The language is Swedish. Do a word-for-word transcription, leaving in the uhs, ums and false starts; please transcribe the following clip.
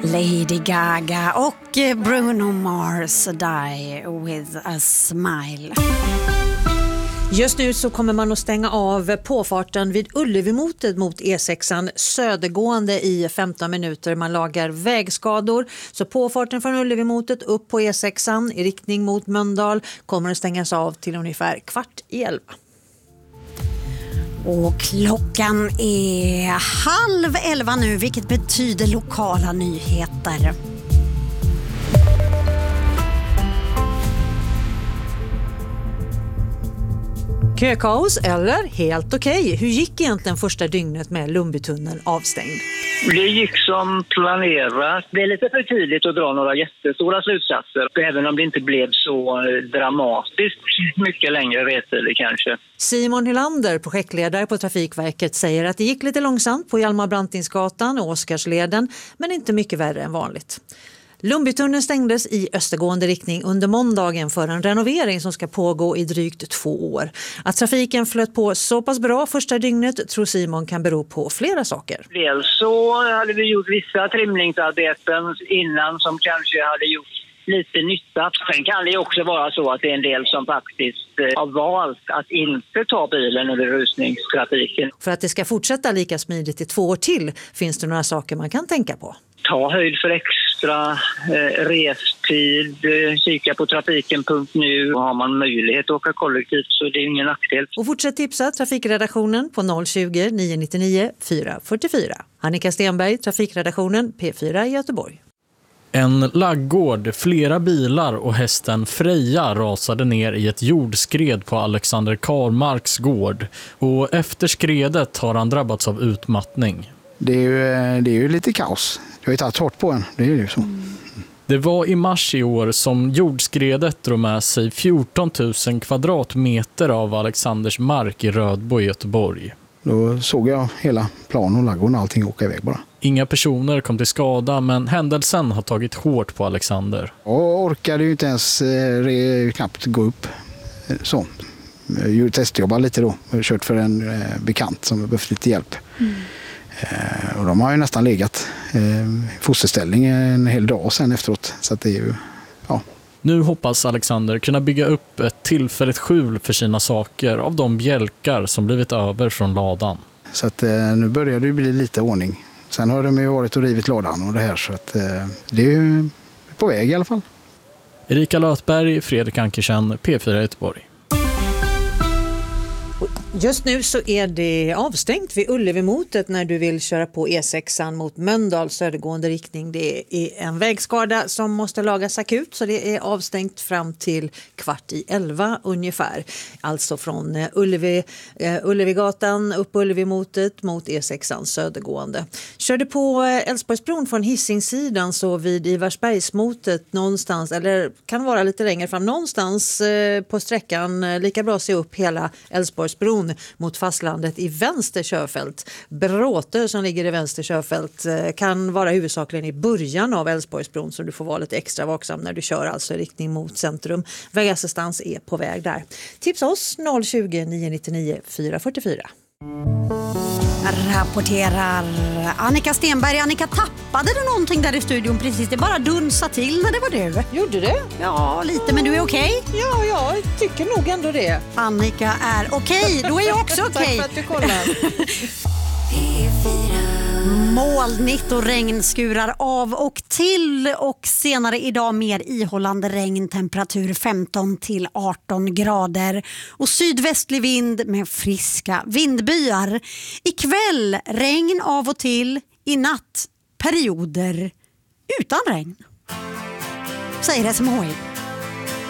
Lady Gaga och Bruno Mars, Die with a smile. Just nu så kommer man att stänga av påfarten vid Ullevi-motet mot E sexan södergående i femton minuter. Man lagar vägskador. Så påfarten från Ullevi-motet upp på E sexan i riktning mot Mölndal kommer att stängas av till ungefär kvart i elva. Och klockan är halv elva nu, vilket betyder lokala nyheter. Kökaos eller helt okej? Okay. Hur gick egentligen första dygnet med Lundbytunneln avstängd? Det gick som planerat. Det är lite för tidigt att dra några jättestora slutsatser. Även om det inte blev så dramatiskt mycket längre restider kanske. Simon Hylander, projektledare på Trafikverket, säger att det gick lite långsamt på Hjalmar Brantingsgatan och Oscarsleden, men inte mycket värre än vanligt. Lundbytunneln stängdes i östergående riktning under måndagen för en renovering som ska pågå i drygt två år. Att trafiken flöt på så pass bra första dygnet tror Simon kan bero på flera saker. Dels så hade vi gjort vissa trimningsarbeten innan som kanske hade gjort lite nytta. Sen kan det också vara så att det är en del som faktiskt har valt att inte ta bilen under rusningstrafiken. För att det ska fortsätta lika smidigt i två år till finns det några saker man kan tänka på. Ta höjd för extra eh, restid, eh, kika på trafiken punkt nu. Har man möjlighet att åka kollektivt så det är ingen nackdel. Och fortsätt tipsa trafikredaktionen på noll tjugo, nio nio nio, fyra fyra fyra. Annika Stenberg, trafikredaktionen P fyra i Göteborg. En laggård, flera bilar och hästen Freja rasade ner i ett jordskred på Alexander Karlmarks gård. Och efter skredet har han drabbats av utmattning. Det är ju, det är ju lite kaos. Jag har ju tagit hårt på en, det är ju så. Mm. Det var i mars i år som jordskredet drog med sig fjorton tusen kvadratmeter av Alexanders mark i Rödbo i Göteborg. Då såg jag hela plan och laggården och allting åka iväg bara. Inga personer kom till skada, men händelsen har tagit hårt på Alexander. Jag orkade ju inte ens eh, knappt gå upp. Så. Jag testjobbade lite då. Jag har kört för en eh, bekant som behövde lite hjälp. Mm. Eh, och de har ju nästan legat i eh, fosterställning en hel dag sen efteråt. Så att det är ju, ja. Nu hoppas Alexander kunna bygga upp ett tillfälligt skjul för sina saker av de bjälkar som blivit över från ladan. Så att eh, nu börjar det bli lite ordning. Sen har de ju varit och rivit ladan och det här så att eh, det är ju på väg i alla fall. Erika Lötberg, Fredrik Ankersen, P fyra Göteborg. Just nu så är det avstängt vid Ullevi-motet när du vill köra på E sexan mot Mölndal södergående riktning. Det är en vägskada som måste lagas akut så det är avstängt fram till kvart i elva ungefär. Alltså från Ullevi, uh, Ullevigatan upp Ullevi-motet mot E sexan södergående. Körde på Älvsborgsbron från Hisingssidan så vid Ivarsbergsmotet någonstans, eller kan vara lite längre fram, någonstans uh, på sträckan uh, lika bra se upp hela Älvsborgsbron mot fastlandet i vänster körfält. Bråte som ligger i vänster körfält kan vara huvudsakligen i början av Älvsborgsbron så du får vara lite extra vaksam när du kör alltså i riktning mot centrum. Vägassistans är på väg där. Tipsa oss noll tjugo, nio nio nio, fyra fyra fyra. Rapporterar Annika Stenberg. Annika, tappade du någonting där i studion precis? Det bara dunsa till när det var du. Gjorde det? Ja, lite, men du är okej? Okay? Ja, jag tycker nog ändå det. Annika är okej, okay. Då är jag också okej. Okay. Tack för att du kollar. Molnigt och regnskurar av och till och senare idag mer ihållande regn, temperatur femton till arton grader och sydvästlig vind med friska vindbyar. Ikväll regn av och till, i natt perioder utan regn. Säger S M H I.